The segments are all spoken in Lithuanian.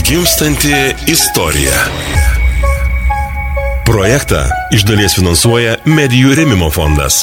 Gimstanti istorija. Projektą iš dalies finansuoja Medijų rėmimo fondas.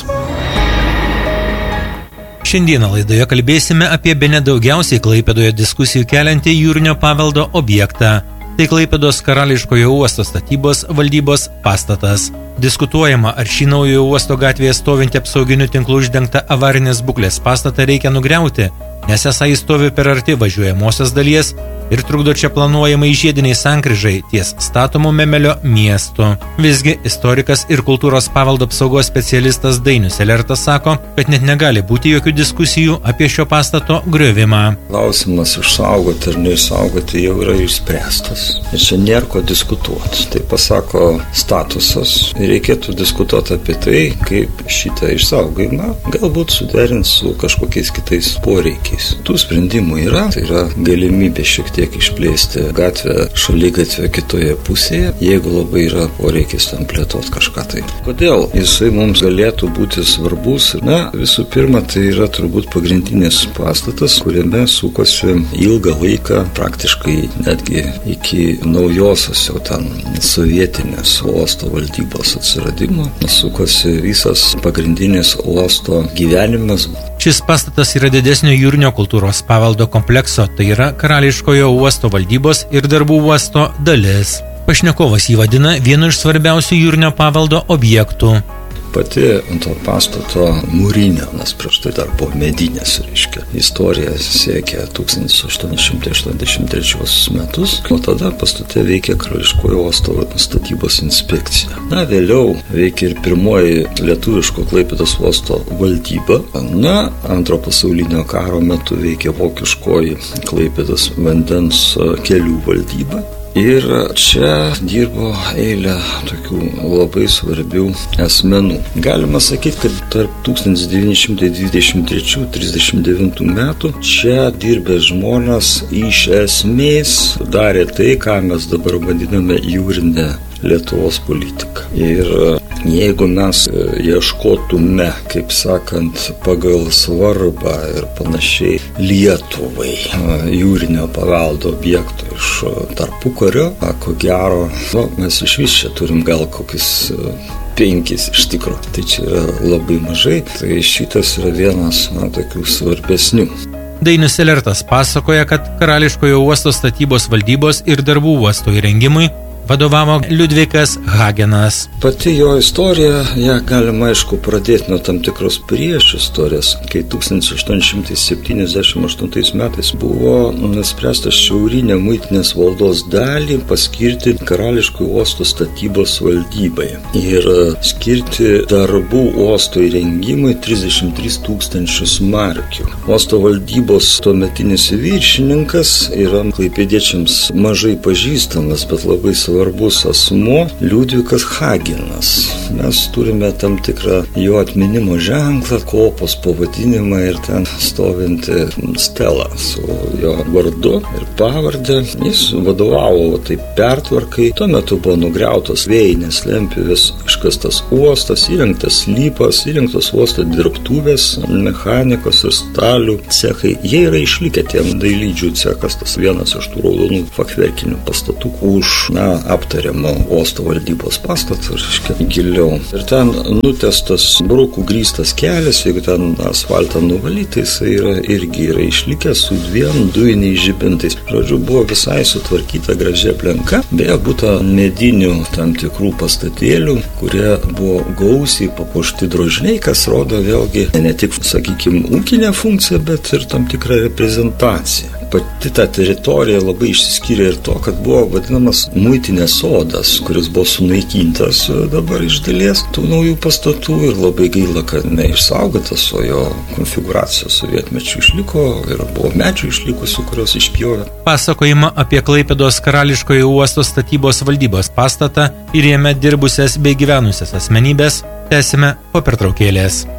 Šiandieną laidoje kalbėsime apie bene daugiausiai Klaipėdoje diskusijų keliantį jūrinio paveldo objektą. Tai Klaipėdos Karališkojo uosto statybos valdybos pastatas. Diskutuojama, ar šį naujojo uosto gatvėje stovintį apsauginių tinklų uždengtą avarinės būklės pastatą reikia nugriauti, nes esą jis stovi per arti važiuojamosios dalies ir trukdo čia planuojamai žiediniai sankryžai ties statomu Memelio miestu. Visgi istorikas ir kultūros paveldo apsaugos specialistas Dainius Elertas sako, kad net negali būti jokių diskusijų apie šio pastato griovimą. Klausimas išsaugoti ar neišsaugoti jau yra išspręstas. Ir čia nėra ko diskutuoti. Tai pasako statusas. Ir reikėtų diskutuoti apie tai, kaip šitą išsaugojimą galbūt suderinti su kažkokiais kitais poreikiais. Tų sprendimų yra. Tai yra galimybė šiek tiek išplėsti gatvę šaligatvę kitoje pusėje, jeigu labai yra poreikis tam plėtoti kažką tai. Kodėl jisai mums galėtų būti svarbus? Na, visų pirma, tai yra turbūt pagrindinis pastatas, kuriame sukosi ilgą laiką, praktiškai netgi iki naujosios jau ten sovietinės uosto valdybos atsiradimo, sukosi visas pagrindinis uosto gyvenimas. Šis pastatas yra didesnio jūrinio kultūros paveldo komplekso, tai yra Karališkojo uosto valdybos ir darbų uosto dalis. Pašnekovas jį vadina vienu iš svarbiausių jūrinio paveldo objektų. Pati to pastato mūrinė, nes prieš tai dar buvo medinės, reiškia. Istorija siekia 1883 metus, o tada pastate veikia Karališkojo uosto statybos inspekcija. Na, vėliau veikia ir pirmoji lietuviško Klaipėdos uosto valdyba. Na, antro pasaulinio karo metu veikia vokiškoji Klaipėdos vandens kelių valdyba. Ir čia dirbo eilė tokių labai svarbių asmenų. Galima sakyti, kad tarp 1923-1939 metų čia dirbę žmonės iš esmės darė tai, ką mes dabar vadiname jūrinę Lietuvos politiką. Ir jeigu mes ieškotume, kaip sakant, pagal svarbą ir panašiai Lietuvai jūrinio paveldo objektų iš tarpukario, ko gero, mes iš vis čia turim gal kokius 5 iš tikrųjų. Tai čia yra labai mažai, tai šitas yra vienas tokių svarbesnių. Dainius Elertas pasakoja, kad Karališkojo uosto statybos valdybos ir darbų uosto įrengimui vadovavo Liudvikas Hagenas. Pati jo istorija, ją galima aišku pradėti nuo tam tikros priešistorės, kai 1878 metais buvo nuspręstas šiaurinę muitinės valdos dalį paskirti Karališkojo uosto statybos valdybai ir skirti darbų uosto įrengimui 33 000 markių. Uosto valdybos tuometinis viršininkas yra klaipėdiečiams mažai pažįstamas, bet labai svarbus asmuo Liudvikas Hagenas. Mes turime tam tikrą jo atminimo ženklą, kopos pavadinimą ir ten stovinti stelą su jo vardu ir pavardė. Jis vadovavo taip pertvarkai. Tuo metu buvo nugriautos vėjinės lempivės, iškastas uostas, įrengtas lypas, įrengtos uosto dirbtuvės, mechanikos ir stalių cechai. Jie yra išlikę tiem dailydžių cechas, tas vienas iš tų raudonų fachverkinių pastatų už, aptariamo uosto valdybos pastatą, reiškia, giliau. Ir ten nutestas brukų grįstas kelias, jeigu ten asfaltą nuvalyti, jisai irgi yra išlikęs su 2 dujiniais žibintais. Žodžiu, buvo visai sutvarkyta gražia aplinka, beje, būta medinių tam tikrų pastatėlių, kurie buvo gausiai papuošti drožiniai, kas rodo vėlgi ne tik, sakykime, ūkinę funkciją, bet ir tam tikrą reprezentaciją. Pati ta teritorija labai išsiskyrė ir to, kad buvo vadinamas muitinės sodas, kuris buvo sunaikintas dabar iš dalies tų naujų pastatų ir labai gaila, kad neišsaugotas, o jo konfiguracija sovietmečių išliko ir buvo medžių išlikusių, kurios išpjovė. Pasakojimą apie Klaipėdos Karališkojo uosto statybos valdybos pastatą ir jame dirbusias bei gyvenusias asmenybės tęsime po pertraukėlės.